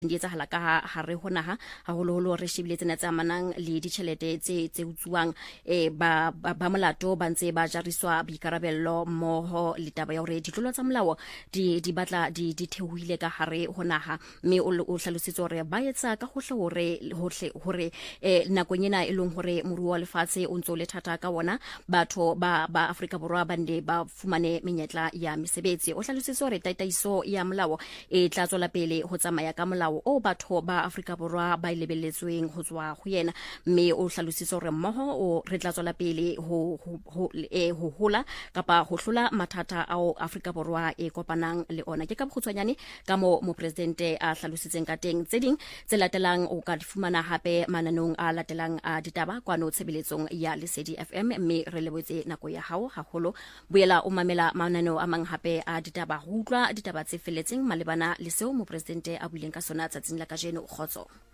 di etsahala ka hare ho naha haholoholo re shebile tsena tse amanang le ditjhelete tse utsuwang ba molato ba ntse ba jariswa boikarabello mmoho le taba ya hore ditlolo tsa molao di batla di theohile ka hare ho naha mme o hlalositse hore ba etsa ka hore nakong ena e leng hore moruo wa lefatshe o ntse o le thata ka wona batho ba Afrika Borwa ba nne ba fumane menyetla ya mesebetsi. O hlalositse hore tataiso ya molao e tla tswela pele ho tsamaya ka molao o batho ba Afrika Borwa ba ilebelletsweng ho tswa ho yena mme o hlalositse hore mmoho o re tla tswela pele ho hola kapa ho hlola mathata ao Afrika Borwa e kopanang le ona. Ke ka bokgutshwanyane ka mo presidente a hlalositseng ka teng tse ding tse latelang o ka di fumana hape mananong a latelang a ditaba kwano tshebeletsong ya Lesedi FM mme re lebotse nako ya hao haholo. Boela o mamela mananeo a mang hape a ditaba ho utlwa ditaba tse felletseng malebana le seo mo presidente a buileng ka sona tsatsing la kajeno. Kgotso.